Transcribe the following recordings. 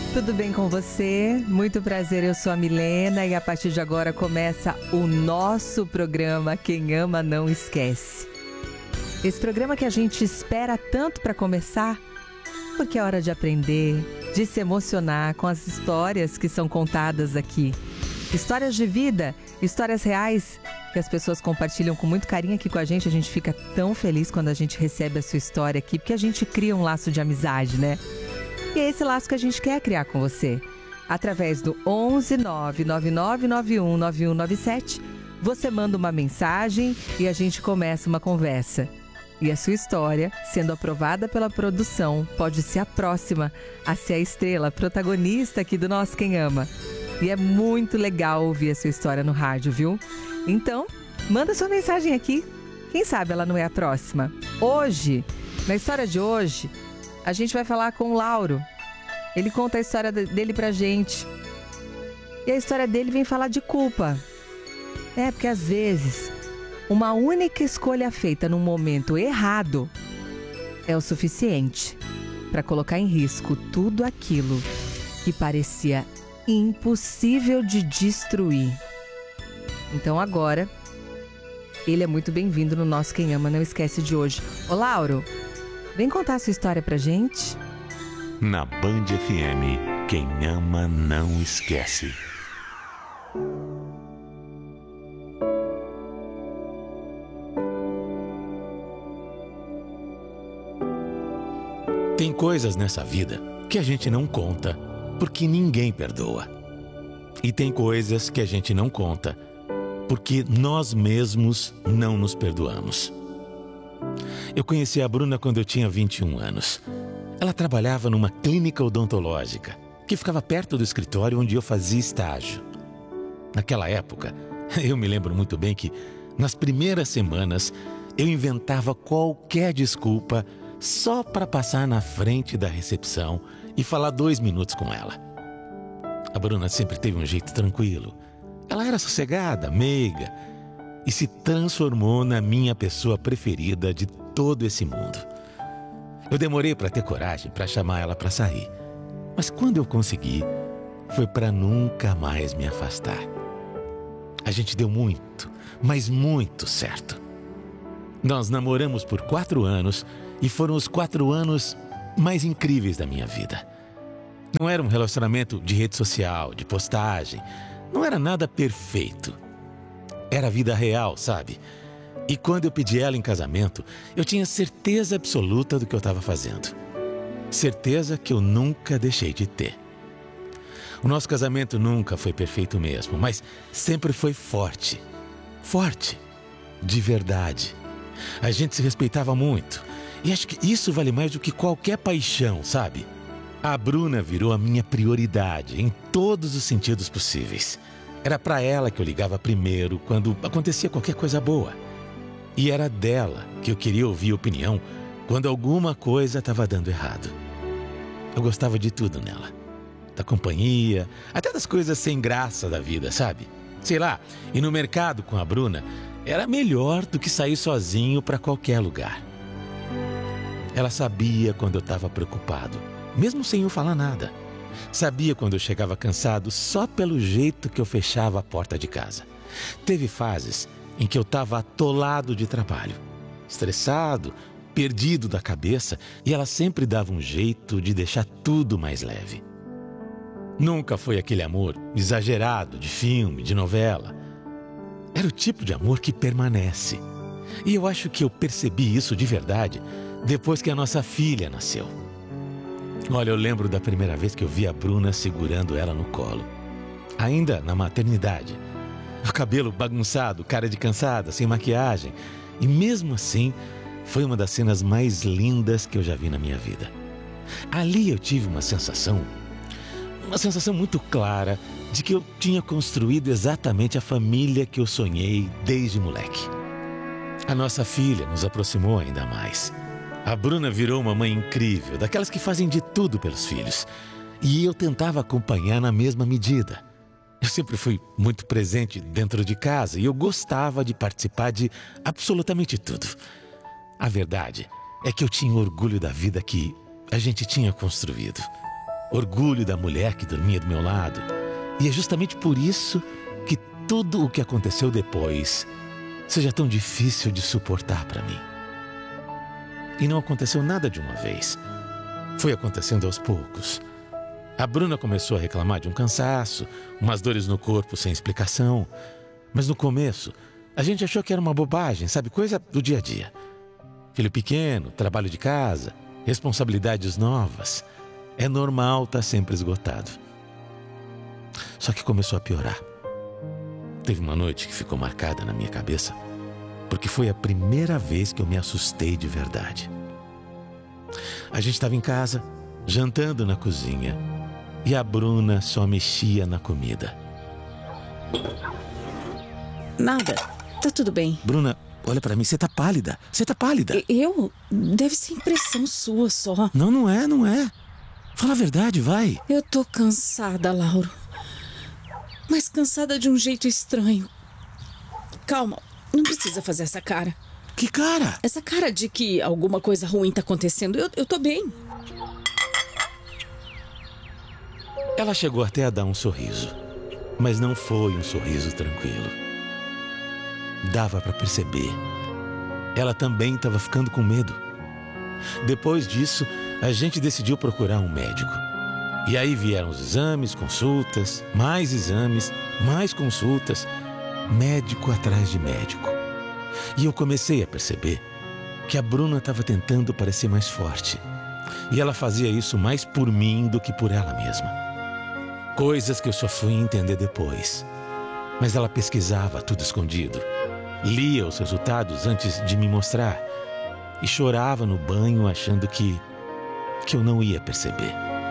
Tudo bem com você? Muito prazer, eu sou a Milena e a partir de agora começa o nosso programa Quem Ama Não Esquece. Esse programa que a gente espera tanto para começar, porque é hora de aprender, de se emocionar com as histórias que são contadas aqui. Histórias de vida, histórias reais que as pessoas compartilham com muito carinho aqui com a gente fica tão feliz quando a gente recebe a sua história aqui, porque a gente cria um laço de amizade, né? E é esse laço que a gente quer criar com você. Através do 11 99991 9197, você manda uma mensagem e a gente começa uma conversa. E a sua história, sendo aprovada pela produção, pode ser a próxima a ser a estrela, a protagonista aqui do nosso Quem Ama. E é muito legal ouvir a sua história no rádio, viu? Então, manda sua mensagem aqui. Quem sabe ela não é a próxima. Hoje, na história de hoje, a gente vai falar com o Lauro. Ele conta a história dele pra gente. E a história dele vem falar de culpa. Porque às vezes, uma única escolha feita num momento errado é o suficiente para colocar em risco tudo aquilo que parecia impossível de destruir. Então agora, ele é muito bem-vindo no nosso Quem Ama Não Esquece de hoje. Ô Lauro, vem contar a sua história pra gente. Na Band FM, quem ama não esquece. Tem coisas nessa vida que a gente não conta porque ninguém perdoa. E tem coisas que a gente não conta porque nós mesmos não nos perdoamos. Eu conheci a Bruna quando eu tinha 21 anos. Ela trabalhava numa clínica odontológica que ficava perto do escritório onde eu fazia estágio. Naquela época, eu me lembro muito bem que nas primeiras semanas eu inventava qualquer desculpa só para passar na frente da recepção e falar 2 minutos com ela. A Bruna sempre teve um jeito tranquilo. Ela era sossegada, meiga e se transformou na minha pessoa preferida de todo esse mundo. Eu demorei para ter coragem para chamar ela para sair, mas quando eu consegui, foi para nunca mais me afastar. A gente deu muito, mas muito certo. Nós namoramos por 4 anos e foram os 4 anos mais incríveis da minha vida. Não era um relacionamento de rede social, de postagem, não era nada perfeito. Era a vida real, sabe? E quando eu pedi ela em casamento, eu tinha certeza absoluta do que eu estava fazendo. Certeza que eu nunca deixei de ter. O nosso casamento nunca foi perfeito mesmo, mas sempre foi forte. Forte. De verdade. A gente se respeitava muito. E acho que isso vale mais do que qualquer paixão, sabe? A Bruna virou a minha prioridade em todos os sentidos possíveis. Era para ela que eu ligava primeiro quando acontecia qualquer coisa boa. E era dela que eu queria ouvir opinião quando alguma coisa estava dando errado. Eu gostava de tudo nela. Da companhia, até das coisas sem graça da vida, sabe? Sei lá, ir no mercado com a Bruna era melhor do que sair sozinho para qualquer lugar. Ela sabia quando eu estava preocupado, mesmo sem eu falar nada. Sabia quando eu chegava cansado só pelo jeito que eu fechava a porta de casa. Teve fases em que eu estava atolado de trabalho, estressado, perdido da cabeça, e ela sempre dava um jeito de deixar tudo mais leve. Nunca foi aquele amor exagerado de filme, de novela. Era o tipo de amor que permanece. E eu acho que eu percebi isso de verdade depois que a nossa filha nasceu. Olha, eu lembro da primeira vez que eu vi a Bruna segurando ela no colo. Ainda na maternidade. O cabelo bagunçado, cara de cansada, sem maquiagem. E mesmo assim, foi uma das cenas mais lindas que eu já vi na minha vida. Ali eu tive uma sensação muito clara de que eu tinha construído exatamente a família que eu sonhei desde moleque. A nossa filha nos aproximou ainda mais. A Bruna virou uma mãe incrível, daquelas que fazem de tudo pelos filhos. E eu tentava acompanhar na mesma medida. Eu sempre fui muito presente dentro de casa e eu gostava de participar de absolutamente tudo. A verdade é que eu tinha orgulho da vida que a gente tinha construído. orgulho da mulher que dormia do meu lado. E é justamente por isso que tudo o que aconteceu depois seja tão difícil de suportar para mim. E não aconteceu nada de uma vez. Foi acontecendo aos poucos. A Bruna começou a reclamar de um cansaço, umas dores no corpo sem explicação. Mas no começo, a gente achou que era uma bobagem, sabe? Coisa do dia a dia. Filho pequeno, trabalho de casa, responsabilidades novas. É normal estar sempre esgotado. Só que começou a piorar. Teve uma noite que ficou marcada na minha cabeça, porque foi a primeira vez que eu me assustei de verdade. A gente estava em casa, jantando na cozinha, e a Bruna só mexia na comida. Nada, tá tudo bem. Bruna, olha pra mim, você tá pálida. Você tá pálida. Eu? Deve ser impressão sua só. Não, não é. Fala a verdade, vai. Eu tô cansada, Lauro. Mas cansada de um jeito estranho. Calma, não precisa fazer essa cara. Que cara? Essa cara de que alguma coisa ruim tá acontecendo. Eu tô bem. Ela chegou até a dar um sorriso, mas não foi um sorriso tranquilo. Dava pra perceber. Ela também estava ficando com medo. Depois disso, a gente decidiu procurar um médico. E aí vieram os exames, consultas, mais consultas, médico atrás de médico. E eu comecei a perceber que a Bruna estava tentando parecer mais forte. E ela fazia isso mais por mim do que por ela mesma. Coisas que eu só fui entender depois. Mas ela pesquisava tudo escondido. Lia os resultados antes de me mostrar. E chorava no banho achando que eu não ia perceber.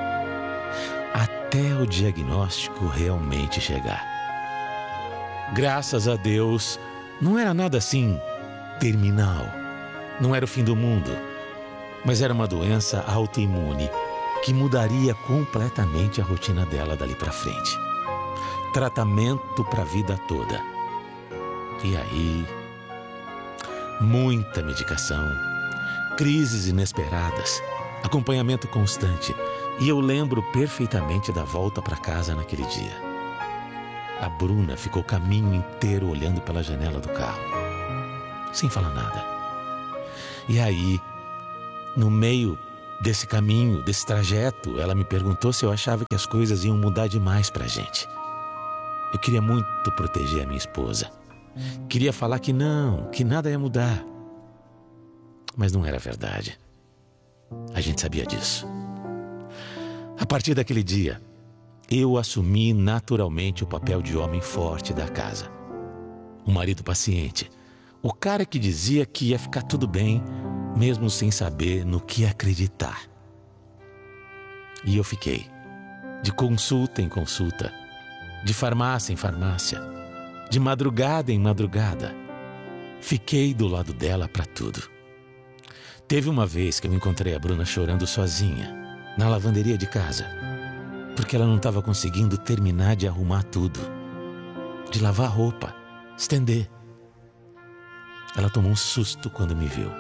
Até o diagnóstico realmente chegar. Graças a Deus, não era nada assim terminal. Não era o fim do mundo. Mas era uma doença autoimune que mudaria completamente a rotina dela dali pra frente. Tratamento pra vida toda. E aí, muita medicação, crises inesperadas, acompanhamento constante. E eu lembro perfeitamente da volta para casa naquele dia. A Bruna ficou o caminho inteiro olhando pela janela do carro, sem falar nada. E aí, no meio desse caminho, desse trajeto, ela me perguntou se eu achava que as coisas iam mudar demais pra gente. Eu queria muito proteger a minha esposa. Queria falar que não, que nada ia mudar. Mas não era verdade. A gente sabia disso. A partir daquele dia, eu assumi naturalmente o papel de homem forte da casa. O marido paciente. O cara que dizia que ia ficar tudo bem, mesmo sem saber no que acreditar. E eu fiquei. De consulta em consulta. De farmácia em farmácia. De madrugada em madrugada. Fiquei do lado dela para tudo. Teve uma vez que eu encontrei a Bruna chorando sozinha, na lavanderia de casa, porque ela não estava conseguindo terminar de arrumar tudo, de lavar a roupa, estender. Ela tomou um susto quando me viu.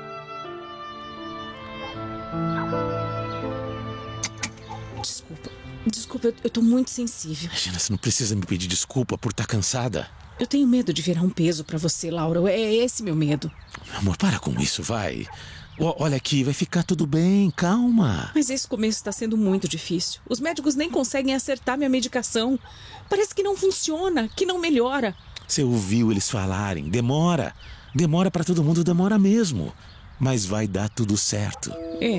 Desculpa, eu tô muito sensível. Imagina, você não precisa me pedir desculpa por estar cansada. Eu tenho medo de virar um peso pra você, Laura. É esse meu medo. Meu amor, para com isso, vai. Olha aqui, vai ficar tudo bem, calma. Mas esse começo está sendo muito difícil. Os médicos nem conseguem acertar minha medicação. Parece que não funciona, que não melhora. Você ouviu eles falarem, demora. Demora pra todo mundo, demora mesmo. Mas vai dar tudo certo.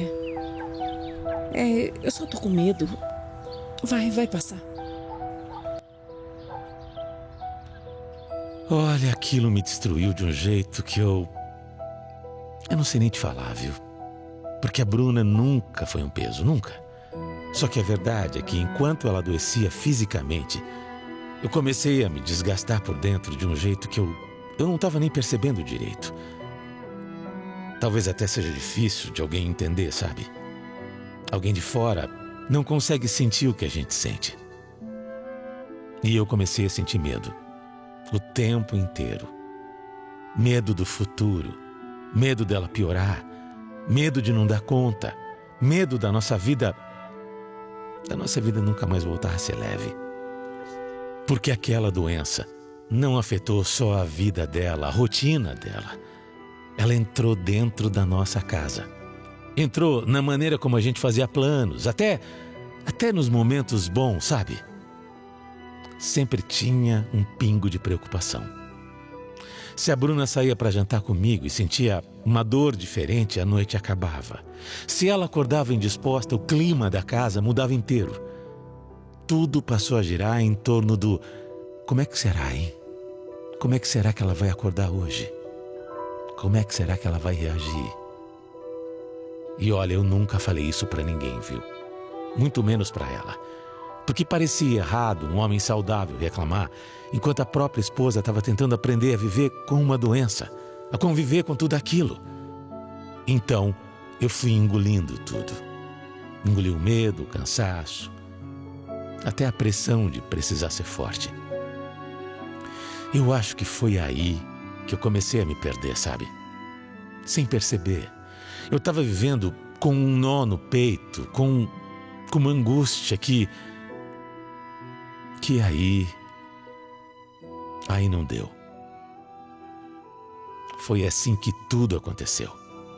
Eu só tô com medo. Vai passar. Olha, aquilo me destruiu de um jeito que eu não sei nem te falar, viu? Porque a Bruna nunca foi um peso, nunca. Só que a verdade é que enquanto ela adoecia fisicamente, eu comecei a me desgastar por dentro de um jeito que eu não estava nem percebendo direito. Talvez até seja difícil de alguém entender, sabe? Alguém de fora não consegue sentir o que a gente sente. E eu comecei a sentir medo. O tempo inteiro. Medo do futuro. Medo dela piorar. Medo de não dar conta. Medo da nossa vida da nossa vida nunca mais voltar a ser leve. Porque aquela doença não afetou só a vida dela, a rotina dela. Ela entrou dentro da nossa casa. Entrou na maneira como a gente fazia planos, até nos momentos bons, sabe? Sempre tinha um pingo de preocupação. Se a Bruna saía para jantar comigo e sentia uma dor diferente, a noite acabava. Se ela acordava indisposta, o clima da casa mudava inteiro. Tudo passou a girar em torno do: como é que será, hein? Como é que será que ela vai acordar hoje? Como é que será que ela vai reagir? E olha, eu nunca falei isso para ninguém, viu? Muito menos para ela. Porque parecia errado um homem saudável reclamar, enquanto a própria esposa estava tentando aprender a viver com uma doença, a conviver com tudo aquilo. Então, eu fui engolindo tudo. Engoli o medo, o cansaço, até a pressão de precisar ser forte. Eu acho que foi aí que eu comecei a me perder, sabe? Sem perceber. Eu estava vivendo com um nó no peito, com uma angústia que aí não deu. Foi assim que tudo aconteceu.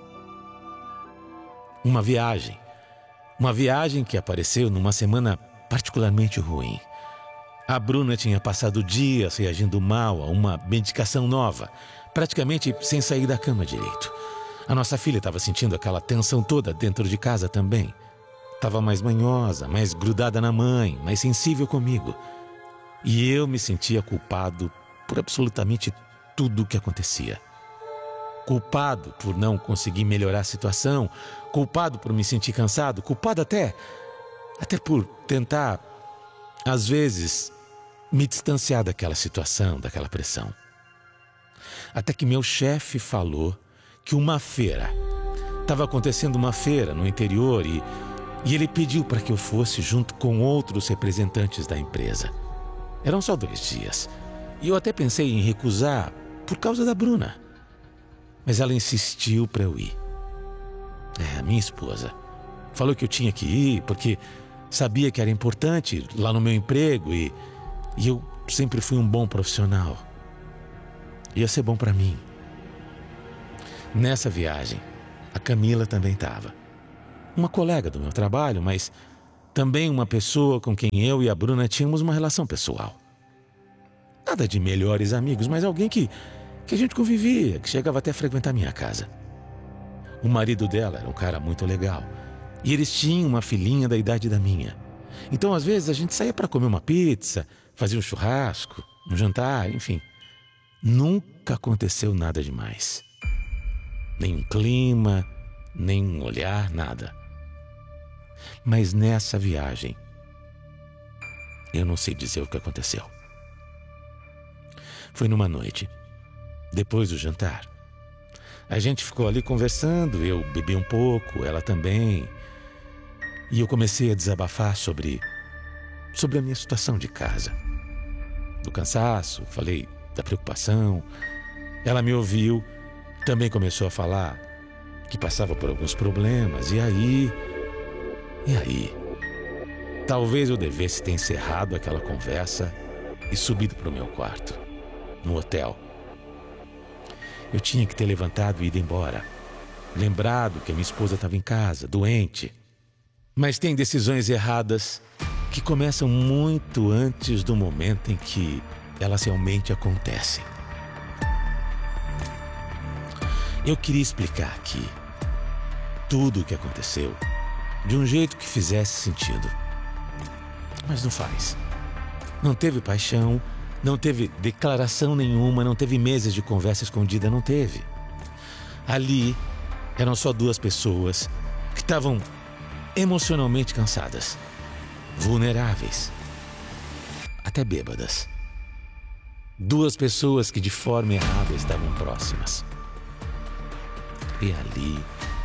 Uma viagem que apareceu numa semana particularmente ruim. A Bruna tinha passado dias reagindo mal a uma medicação nova, praticamente sem sair da cama direito. A nossa filha estava sentindo aquela tensão toda dentro de casa também. Estava mais manhosa, mais grudada na mãe, mais sensível comigo. E eu me sentia culpado por absolutamente tudo o que acontecia. Culpado por não conseguir melhorar a situação, culpado por me sentir cansado, culpado até por tentar, às vezes, me distanciar daquela situação, daquela pressão. Até que meu chefe falou que estava acontecendo uma feira no interior e ele pediu para que eu fosse junto com outros representantes da empresa. Eram só 2 dias. E eu até pensei em recusar por causa da Bruna. Mas ela insistiu para eu ir. A minha esposa falou que eu tinha que ir porque sabia que era importante lá no meu emprego e eu sempre fui um bom profissional. Ia ser bom para mim. Nessa viagem, a Camila também estava. Uma colega do meu trabalho, mas também uma pessoa com quem eu e a Bruna tínhamos uma relação pessoal. Nada de melhores amigos, mas alguém que a gente convivia, que chegava até a frequentar minha casa. O marido dela era um cara muito legal. E eles tinham uma filhinha da idade da minha. Então, às vezes, a gente saía para comer uma pizza, fazia um churrasco, um jantar, enfim. Nunca aconteceu nada demais. Nem um clima, nem um olhar, nada. Mas nessa viagem, eu não sei dizer o que aconteceu. Foi numa noite, depois do jantar. A gente ficou ali conversando, eu bebi um pouco, ela também. E eu comecei a desabafar sobre a minha situação de casa. Do cansaço, falei da preocupação. Ela me ouviu, também começou a falar que passava por alguns problemas. E aí, talvez eu devesse ter encerrado aquela conversa e subido para o meu quarto, no hotel. Eu tinha que ter levantado e ido embora. Lembrado que a minha esposa estava em casa, doente. Mas tem decisões erradas que começam muito antes do momento em que elas realmente acontecem. Eu queria explicar aqui tudo o que aconteceu de um jeito que fizesse sentido. Mas não faz. Não teve paixão, não teve declaração nenhuma, não teve meses de conversa escondida, não teve. Ali eram só 2 pessoas que estavam emocionalmente cansadas, vulneráveis, até bêbadas. 2 pessoas que de forma errada estavam próximas. E ali,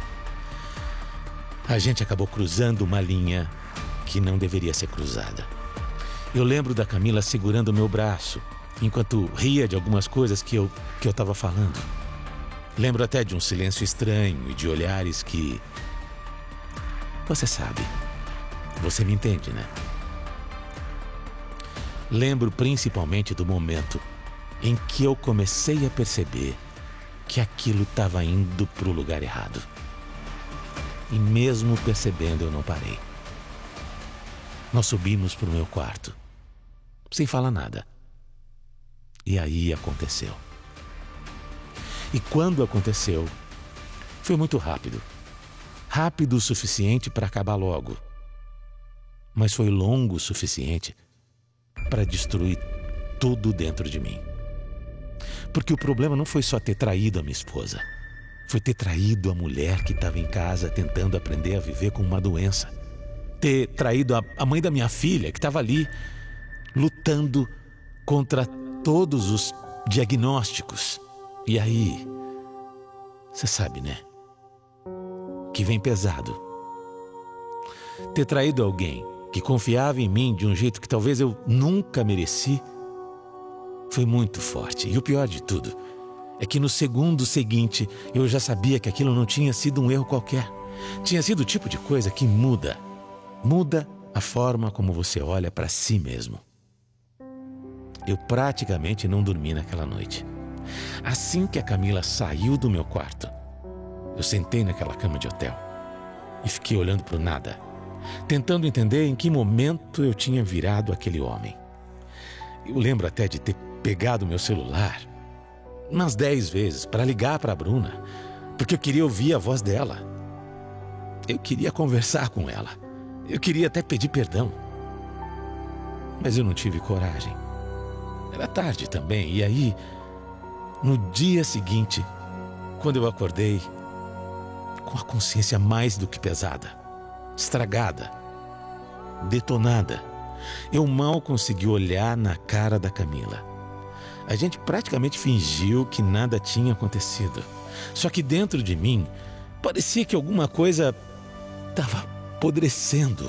a gente acabou cruzando uma linha que não deveria ser cruzada. Eu lembro da Camila segurando o meu braço, enquanto ria de algumas coisas que eu estava falando. Lembro até de um silêncio estranho e de olhares que... Você sabe, Você me entende, né? Lembro principalmente do momento em que eu comecei a perceber que aquilo estava indo para o lugar errado. E mesmo percebendo, eu não parei. Nós subimos para o meu quarto, sem falar nada. E aí aconteceu. E quando aconteceu, foi muito rápido. Rápido o suficiente para acabar logo. Mas foi longo o suficiente para destruir tudo dentro de mim. Porque o problema não foi só ter traído a minha esposa. Foi ter traído a mulher que estava em casa tentando aprender a viver com uma doença. Ter traído a mãe da minha filha, que estava ali lutando contra todos os diagnósticos. E aí, você sabe, né? Que vem pesado. Ter traído alguém que confiava em mim de um jeito que talvez eu nunca mereci, foi muito forte. E o pior de tudo é que no segundo seguinte eu já sabia que aquilo não tinha sido um erro qualquer. Tinha sido o tipo de coisa que muda a forma como você olha para si mesmo. Eu praticamente não dormi naquela noite. Assim que a Camila saiu do meu quarto, eu sentei naquela cama de hotel e fiquei olhando para o nada, tentando entender em que momento eu tinha virado aquele homem. Eu lembro até de ter pegado meu celular umas 10 vezes para ligar para a Bruna, porque eu queria ouvir a voz dela. Eu queria conversar com ela. Eu queria até pedir perdão. Mas eu não tive coragem. Era tarde também, e aí, no dia seguinte, quando eu acordei, com a consciência mais do que pesada, estragada, detonada, eu mal consegui olhar na cara da Camila. A gente praticamente fingiu que nada tinha acontecido. Só que dentro de mim, parecia que alguma coisa estava apodrecendo.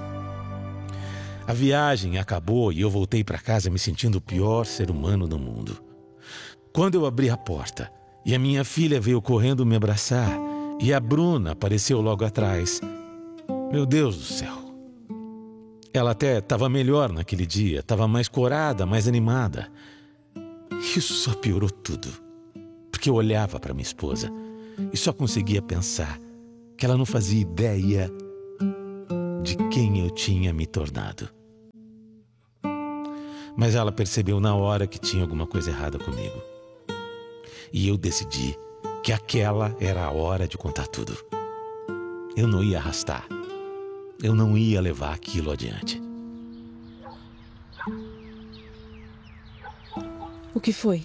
A viagem acabou e eu voltei para casa me sentindo o pior ser humano do mundo. Quando eu abri a porta e a minha filha veio correndo me abraçar e a Bruna apareceu logo atrás, meu Deus do céu! Ela até estava melhor naquele dia, estava mais corada, mais animada. Isso só piorou tudo, porque eu olhava para minha esposa e só conseguia pensar que ela não fazia ideia de quem eu tinha me tornado. Mas ela percebeu na hora que tinha alguma coisa errada comigo. E eu decidi que aquela era a hora de contar tudo. Eu não ia arrastar. Eu não ia levar aquilo adiante. O que foi?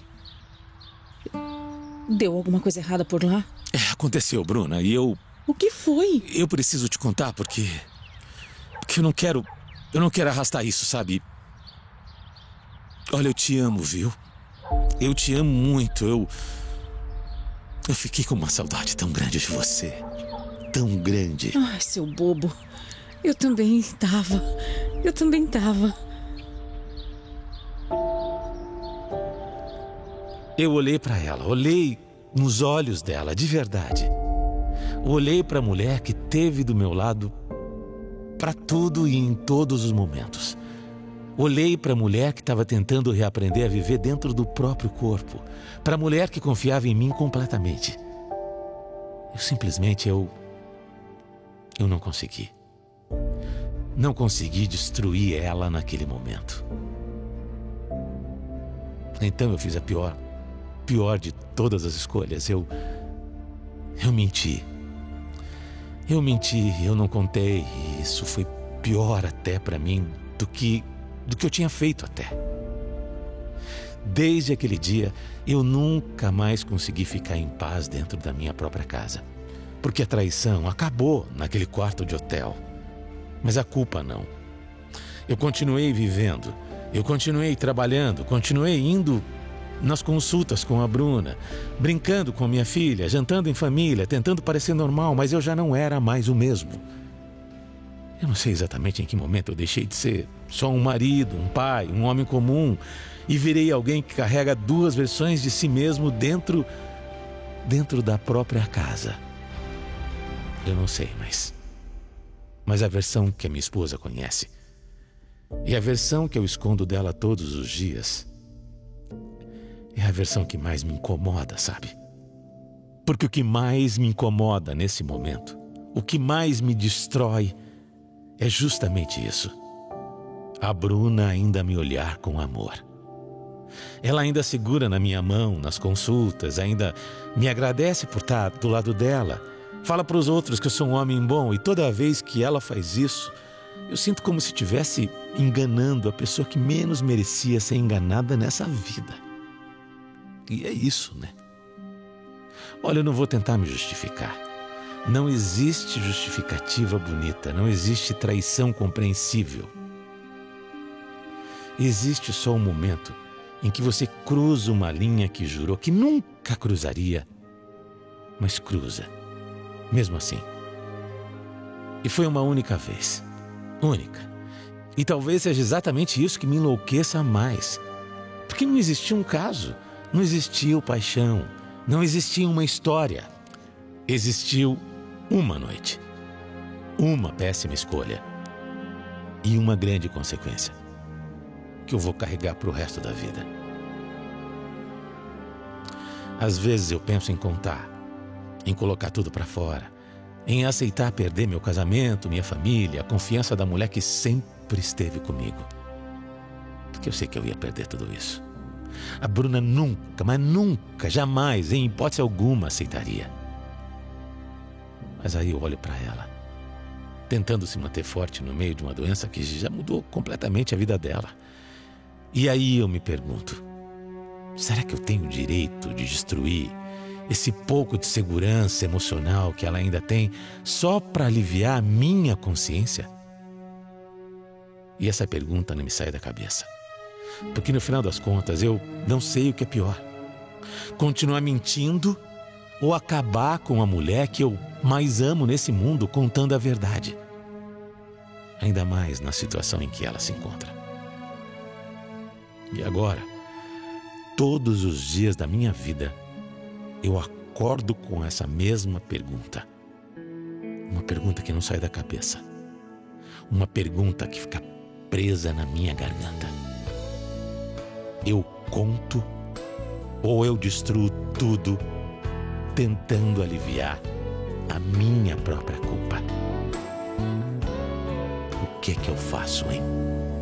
Deu alguma coisa errada por lá? Aconteceu, Bruna, e eu... O que foi? Eu preciso te contar porque eu não quero arrastar isso, sabe? Olha, eu te amo, viu? Eu te amo muito. Eu fiquei com uma saudade tão grande de você. Tão grande. Ai, seu bobo. Eu também tava. Eu olhei para ela, olhei nos olhos dela, de verdade. Olhei para a mulher que esteve do meu lado para tudo e em todos os momentos. Olhei para a mulher que estava tentando reaprender a viver dentro do próprio corpo. Para a mulher que confiava em mim completamente. Eu não consegui. Não consegui destruir ela naquele momento. Então eu fiz a pior de todas as escolhas. Eu menti. Eu não contei. E isso foi pior até para mim do que eu tinha feito até. Desde aquele dia, eu nunca mais consegui ficar em paz dentro da minha própria casa. Porque a traição acabou naquele quarto de hotel. Mas a culpa não. Eu continuei vivendo, eu continuei trabalhando, continuei indo nas consultas com a Bruna, brincando com minha filha, jantando em família, tentando parecer normal, mas eu já não era mais o mesmo. Eu não sei exatamente em que momento eu deixei de ser só um marido, um pai, um homem comum e virei alguém que carrega 2 versões de si mesmo dentro da própria casa. Eu não sei, mas a versão que a minha esposa conhece. E a versão que eu escondo dela todos os dias é a versão que mais me incomoda, sabe? Porque o que mais me incomoda nesse momento, o que mais me destrói, é justamente isso. A Bruna ainda me olhar com amor. Ela ainda segura na minha mão, nas consultas, ainda me agradece por estar do lado dela. Fala para os outros que eu sou um homem bom, e toda vez que ela faz isso, eu sinto como se estivesse enganando a pessoa que menos merecia ser enganada nessa vida. E é isso, né? Olha, eu não vou tentar me justificar. Não existe justificativa bonita, não existe traição compreensível. Existe só um momento em que você cruza uma linha que jurou que nunca cruzaria, mas cruza, mesmo assim. E foi uma única vez. Única. E talvez seja exatamente isso que me enlouqueça mais. Porque não existia um caso, não existiu paixão, não existia uma história. Existiu uma noite, uma péssima escolha e uma grande consequência que eu vou carregar para o resto da vida. Às vezes eu penso em contar, em colocar tudo para fora, em aceitar perder meu casamento, minha família, a confiança da mulher que sempre esteve comigo. Porque eu sei que eu ia perder tudo isso. A Bruna nunca, mas nunca, jamais, em hipótese alguma, aceitaria. Mas aí eu olho para ela, tentando se manter forte no meio de uma doença que já mudou completamente a vida dela. E aí eu me pergunto, será que eu tenho o direito de destruir esse pouco de segurança emocional que ela ainda tem só para aliviar a minha consciência? E essa pergunta não me sai da cabeça. Porque no final das contas eu não sei o que é pior. Continuar mentindo ou acabar com a mulher que eu mais amo nesse mundo contando a verdade. Ainda mais na situação em que ela se encontra. E agora, todos os dias da minha vida, eu acordo com essa mesma pergunta. Uma pergunta que não sai da cabeça. Uma pergunta que fica presa na minha garganta. Eu conto ou eu destruo tudo tentando aliviar a minha própria culpa? O que é que eu faço, hein?